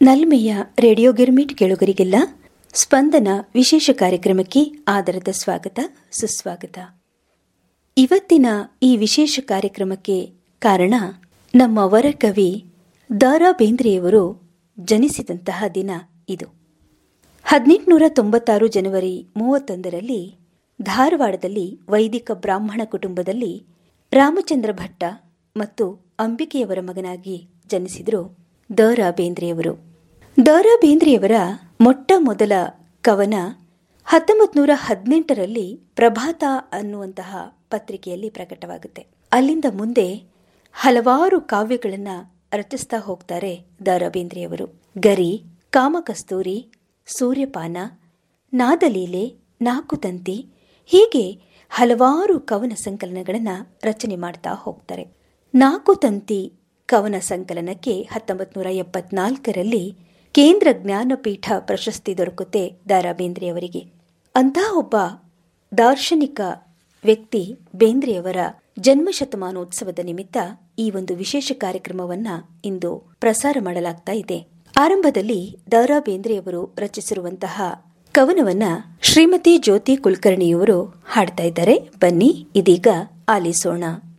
ನಲ್ಮೆಯ radio girmit ಕೇಳುಗರಿಗೆಲ್ಲ ಸ್ಪಂದನ ವಿಶೇಷ ಕಾರ್ಯಕ್ರಮಕ್ಕೆ ಆದರದ ಸ್ವಾಗತ ಸುಸ್ವಾಗತ. ಇವತ್ತಿನ ಈ ವಿಶೇಷ ಕಾರ್ಯಕ್ರಮಕ್ಕೆ ಕಾರಣ ನಮ್ಮ ವರಕವಿ ದ.ರಾ. ಬೇಂದ್ರೆಯವರು ಜನಿಸಿದಂತಹ ದಿನ ಇದು. 1896 ಜನವರಿ 31ರಲ್ಲಿ ಧಾರವಾಡದಲ್ಲಿ ವೈದಿಕ ಬ್ರಾಹ್ಮಣ ಕುಟುಂಬದಲ್ಲಿ ರಾಮಚಂದ್ರ ಭಟ್ಟ ಮತ್ತು ಅಂಬಿಕೆಯವರ ಮಗನಾಗಿ ಜನಿಸಿದರು ದ.ರಾ. ಬೇಂದ್ರೆಯವರು. ದ.ರಾ. ಬೇಂದ್ರೆಯವರ ಮೊಟ್ಟ ಮೊದಲ ಕವನ 1918ರಲ್ಲಿ ಪ್ರಭಾತ ಅನ್ನುವಂತಹ ಪತ್ರಿಕೆಯಲ್ಲಿ ಪ್ರಕಟವಾಗುತ್ತೆ. ಅಲ್ಲಿಂದ ಮುಂದೆ ಹಲವಾರು ಕಾವ್ಯಗಳನ್ನು ರಚಿಸ್ತಾ ಹೋಗ್ತಾರೆ ದ.ರಾ. ಬೇಂದ್ರೆಯವರು. ಗರಿ, ಕಾಮಕಸ್ತೂರಿ, ಸೂರ್ಯಪಾನ, ನಾದಲೀಲೆ, ನಾಕುತಂತಿ ಹೀಗೆ ಹಲವಾರು ಕವನ ಸಂಕಲನಗಳನ್ನು ರಚನೆ ಮಾಡ್ತಾ ಹೋಗ್ತಾರೆ. ನಾಕುತಂತಿ ಕವನ ಸಂಕಲನಕ್ಕೆ 1974ರಲ್ಲಿ ಕೇಂದ್ರ ಜ್ಞಾನಪೀಠ ಪ್ರಶಸ್ತಿ ದೊರಕುತ್ತೆ ದ.ರಾ. ಬೇಂದ್ರೆಯವರಿಗೆ. ಅಂತಹ ಒಬ್ಬ ದಾರ್ಶನಿಕ ವ್ಯಕ್ತಿ ಬೇಂದ್ರೆಯವರ ಜನ್ಮಶತಮಾನೋತ್ಸವದ ನಿಮಿತ್ತ ಈ ಒಂದು ವಿಶೇಷ ಕಾರ್ಯಕ್ರಮವನ್ನ ಇಂದು ಪ್ರಸಾರ ಮಾಡಲಾಗ್ತಾ ಇದೆ. ಆರಂಭದಲ್ಲಿ ದ.ರಾ. ಬೇಂದ್ರೆಯವರು ರಚಿಸಿರುವಂತಹ ಕವನವನ್ನ ಶ್ರೀಮತಿ ಜ್ಯೋತಿ ಕುಲಕರ್ಣಿಯವರು ಹಾಡ್ತಾ ಇದ್ದಾರೆ. ಬನ್ನಿ ಇದೀಗ ಆಲಿಸೋಣ.